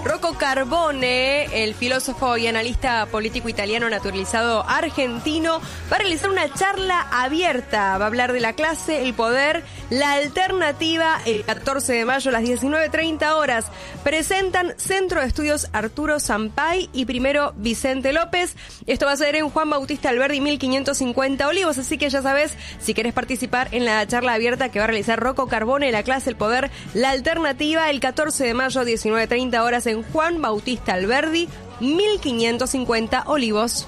Rocco Carbone, el filósofo y analista político italiano naturalizado argentino, va a realizar una charla abierta. Va a hablar de la clase, el poder, la alternativa, el 14 de mayo a las 19:30 horas. Presentan Centro de Estudios Arturo Sampay y Primero Vicente López. Esto va a ser en Juan Bautista Alberdi 1550 Olivos, así que ya sabes, si querés participar en la charla abierta que va a realizar Rocco Carbone, la clase, el poder, la alternativa, el 14 de mayo a 19:30 horas en Juan Bautista Alberdi 1550 Olivos.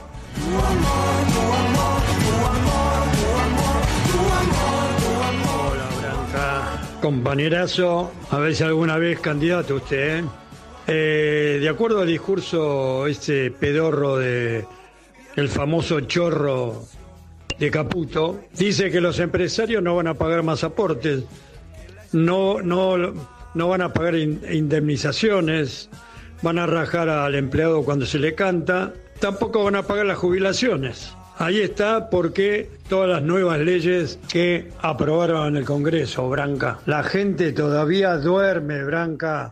Hola, Branca. Compañerazo, a ver si alguna vez candidato usted, de acuerdo al discurso ese pedorro de el famoso chorro de Caputo, dice que los empresarios no van a pagar más aportes, no van a pagar indemnizaciones, van a rajar al empleado cuando se le canta, tampoco van a pagar las jubilaciones. Ahí está porque todas las nuevas leyes que aprobaron en el Congreso, Branca. La gente todavía duerme, Branca.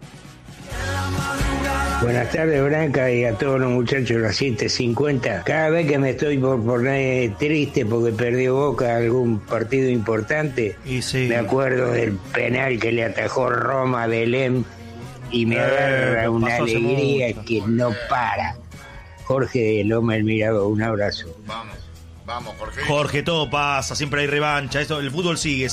Buenas tardes, Branca, y a todos los muchachos de las 7:50. Cada vez que me estoy por poner triste porque perdió Boca algún partido importante, me acuerdo del penal que le atajó Roma a Belén y me agarra una alegría que no para. Jorge de Loma El Mirador, un abrazo. Vamos, Jorge. Jorge, todo pasa, siempre hay revancha. Esto, el fútbol sigue.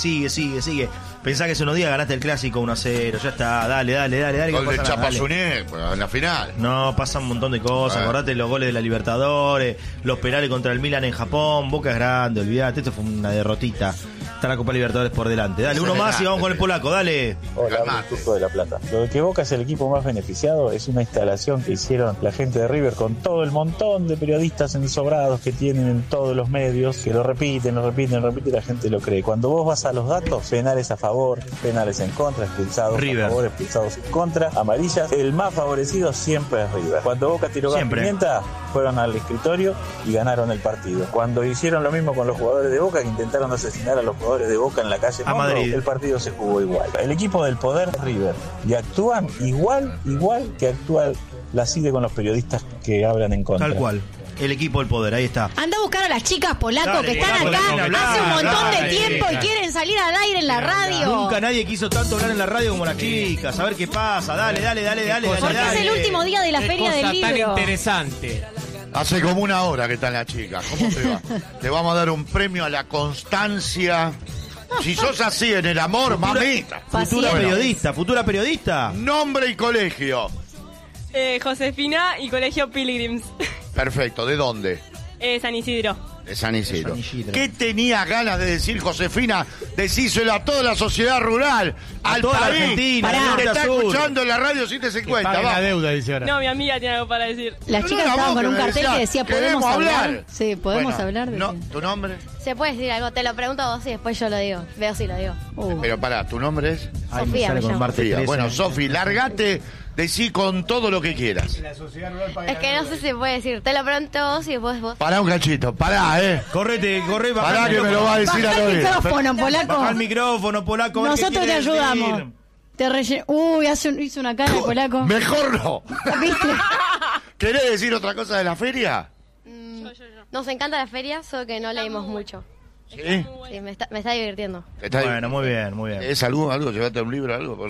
Pensá que hace unos días ganaste el clásico 1-0, ya está, dale. Gol de Chapasuné en la final. No, pasan un montón de cosas, acordate los goles de la Libertadores, los penales contra el Milan en Japón, Boca es grande, olvidate, esto fue una derrotita. Está la Copa Libertadores por delante. Dale, uno más y vamos con el polaco, dale. Hola, Turco de La Plata. Lo de que Boca es el equipo más beneficiado es una instalación que hicieron la gente de River con todo el montón de periodistas ensobrados que tienen en todos los medios, que lo repiten, y la gente lo cree. Cuando vos vas a los datos, penales a favor, penales en contra, expulsados River. A favor, expulsados en contra, amarillas, el más favorecido siempre es River. Cuando Boca tiró gas pimienta, fueron al escritorio y ganaron el partido. Cuando hicieron lo mismo con los jugadores de Boca, que intentaron asesinar a los jugadores de Boca en la calle a Madrid, el partido se jugó igual. El equipo del poder es River y actúan igual que actúa la CIDE con los periodistas que hablan en contra. Tal cual. El equipo del poder, ahí está. Anda a buscar a las chicas polacos que están acá hace un montón de tiempo y quieren salir al aire en la radio. Nunca nadie quiso tanto hablar en la radio como las chicas. A ver qué pasa. Dale. Porque es el último día de la Feria del Libro. Tan interesante. Hace como una hora que están las chicas. ¿Cómo te va? Te vamos a dar un premio a la constancia. Si sos así en el amor, mamita. Futura periodista. Nombre y colegio. Josefina y Colegio Pilgrims. Perfecto, ¿de dónde? San Isidro. De San Isidro. ¿Qué tenía ganas de decir Josefina? Decíselo a toda la sociedad rural, al toda la país, Argentina, que está Sur. escuchando en la radio 750. La deuda, dice ahora. No, mi amiga tiene algo para decir. Las chicas estaban con un cartel que decía ¿podemos hablar? Sí, podemos hablar. ¿Tu nombre? ¿Se puede decir algo? Te lo pregunto a vos y después yo lo digo. Veo si lo digo. Pero pará, ¿tu nombre es? Sofía me llamo. Bueno, Sofi, largate, decí con todo lo que quieras. Es que no sé si se puede decir. Te lo pregunto a vos y después vos. Pará un cachito, pará, Corre, pará que me lo va a decir a el micrófono, polaco. Baja el micrófono, polaco. Nosotros te ayudamos. Uy, hizo una cara de polaco. Mejor no. ¿Viste? ¿Querés decir otra cosa de la feria? Nos encanta la feria, solo que no leímos mucho. ¿Sí? Sí, me está divirtiendo. Bueno, muy bien. ¿Es algo? ¿Llevate un libro, algo?